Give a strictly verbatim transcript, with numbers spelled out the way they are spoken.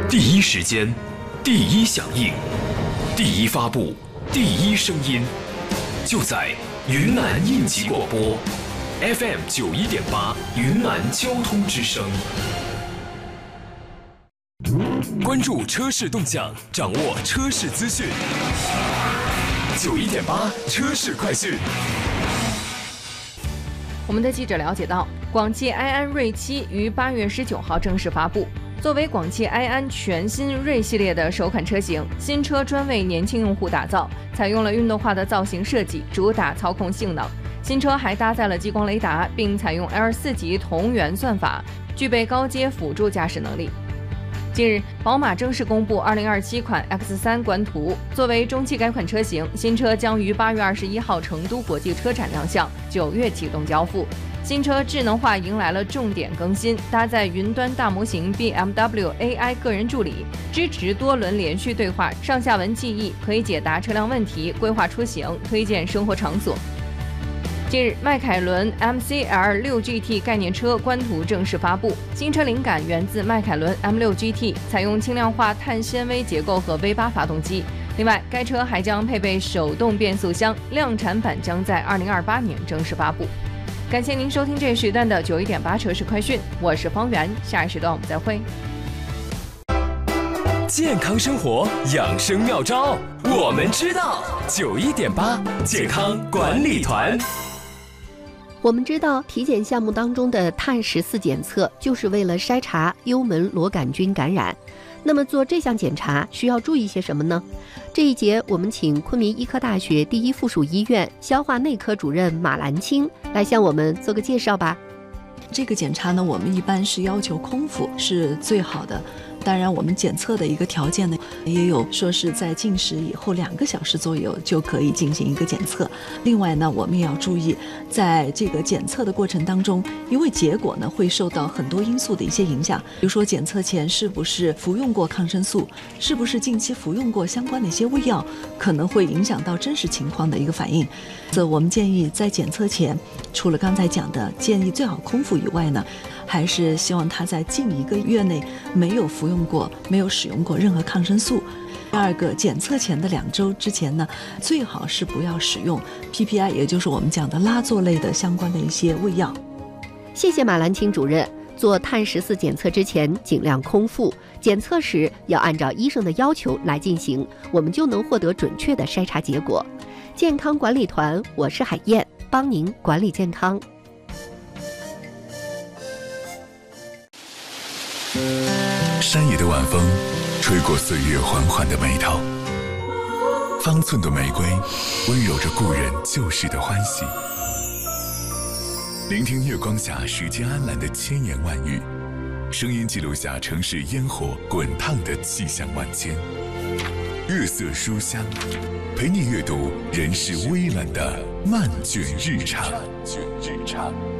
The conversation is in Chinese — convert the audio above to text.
第一时间，第一响应，第一发布，第一声音，就在云南应急广播 F M 九一点八云南交通之声。关注车市动向，掌握车市资讯。九一点八车市快讯。 我们的记者了解到，广汽埃安锐七于八月十九号正式发布。作为广汽埃安全新锐系列的首款车型，新车专为年轻用户打造，采用了运动化的造型设计，主打操控性能。新车还搭载了激光雷达，并采用 L 四 级同源算法，具备高阶辅助驾驶能力。近日，宝马正式公布二零二七款 X 三 官图。作为中期改款车型，新车将于八月二十一号成都国际车展亮相，九月启动交付。新车智能化迎来了重点更新，搭载云端大模型 B M W A I 个人助理，支持多轮连续对话、上下文记忆，可以解答车辆问题、规划出行、推荐生活场所。近日，迈凯伦 M C L 六 G T 概念车官图正式发布，新车灵感源自迈凯伦 M 六 G T， 采用轻量化碳纤维结构和 V 八 发动机。另外，该车还将配备手动变速箱，量产版将在二零二八年正式发布。感谢您收听这一时段的九一点八车市快讯，我是方圆，下一时段我们再会。 健康生活养生妙招，我们知道。九一点八健康管理团。 我们知道，体检项目当中的碳十四检测就是为了筛查幽门螺杆菌感染。那么做这项检查需要注意些什么呢？这一节我们请昆明医科大学第一附属医院消化内科主任马兰青来向我们做个介绍吧。 这个检查呢，我们一般是要求空腹是最好的。当然，我们检测的一个条件呢，也有说是在进食以后两个小时左右就可以进行一个检测。另外呢，我们也要注意，在这个检测的过程当中，因为结果呢会受到很多因素的一些影响，比如说检测前是不是服用过抗生素，是不是近期服用过相关的一些胃药，可能会影响到真实情况的一个反应。所以我们建议在检测前，除了刚才讲的建议最好空腹以外呢，还是希望他在近一个月内没有服用过、没有使用过任何抗生素。第二个，检测前的两周之前呢，最好是不要使用 P P I， 也就是我们讲的拉唑类的相关的一些胃药。 谢谢马兰青主任。做碳十四检测之前尽量空腹，检测时要按照医生的要求来进行，我们就能获得准确的筛查结果。健康管理团，我是海燕，帮您管理健康。 山野的晚风吹过岁月缓缓的眉头，方寸的玫瑰温柔着故人旧时的欢喜。聆听月光下时间安澜的千言万语，声音记录下城市烟火滚烫的气象万千。日色书香，陪你阅读人世微澜的漫卷日常。